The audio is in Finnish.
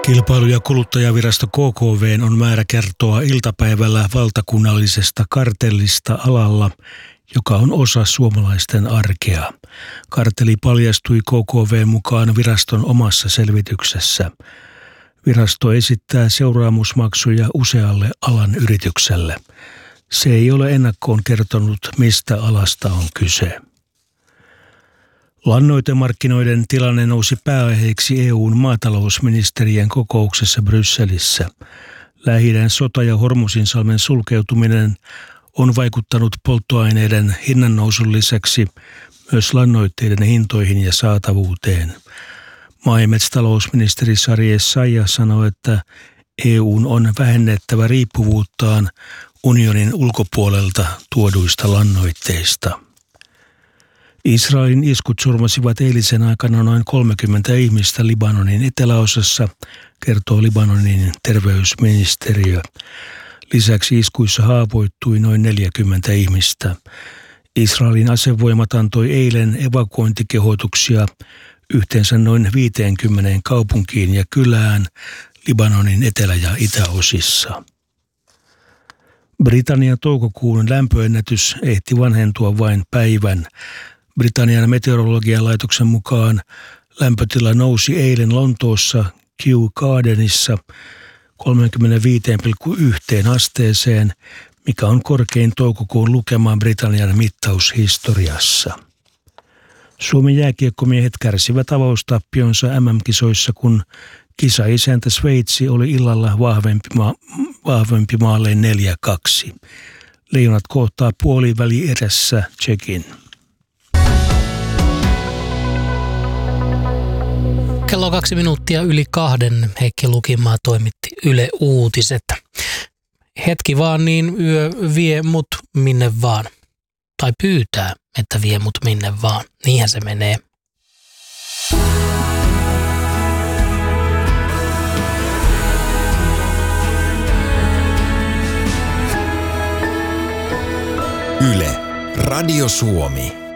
Kilpailu- ja kuluttajavirasto KKV on määrä kertoa iltapäivällä valtakunnallisesta kartellista alalla, joka on osa suomalaisten arkea. Kartelli paljastui KKV mukaan viraston omassa selvityksessä. Virasto esittää seuraamusmaksuja usealle alan yritykselle. Se ei ole ennakkoon kertonut, mistä alasta on kyse. Lannoitemarkkinoiden tilanne nousi pääaiheeksi EU:n maatalousministerien kokouksessa Brysselissä. Lähi-idän sota ja Hormuzinsalmen sulkeutuminen on vaikuttanut polttoaineiden hinnannousun lisäksi myös lannoitteiden hintoihin ja saatavuuteen. Maa- ja metsätalousministeri Sari Essayah sanoi, että EU:n on vähennettävä riippuvuuttaan unionin ulkopuolelta tuoduista lannoitteista. Israelin iskut surmasivat eilisen aikana noin 30 ihmistä Libanonin eteläosassa, kertoo Libanonin terveysministeriö. Lisäksi iskuissa haavoittui noin 40 ihmistä. Israelin asevoimat antoi eilen evakuointikehotuksia yhteensä noin 50 kaupunkiin ja kylään Libanonin etelä- ja itäosissa. Britannian toukokuun lämpöennätys ehti vanhentua vain päivän. Britannian meteorologian laitoksen mukaan lämpötila nousi eilen Lontoossa Kew Gardenissa 35,1 asteeseen, mikä on korkein toukokuun lukema Britannian mittaushistoriassa. Suomen jääkiekkomiehet kärsivät avaustappionsa MM-kisoissa, kun kisaisäntä Sveitsi oli illalla vahvempi maalleen 4-2. Leijonat kohtaa puolivälierässä Tšekin. Kello 2 minuuttia yli 2. Heikki Lukimaa toimitti Yle Uutiset. Hetki vaan, niin yö vie mut minne vaan. Tai pyytää, että vie mut minne vaan. Niinhän se menee. Yle, Radio Suomi.